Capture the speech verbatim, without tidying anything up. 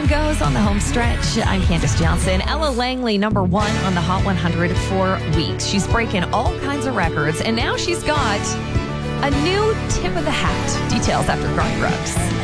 time goes on the home stretch. I'm Candace Johnson. Ella Langley, number one on the Hot one hundred for weeks. She's breaking all kinds of records, and now she's got a new tip of the hat. Details after Garth Brooks.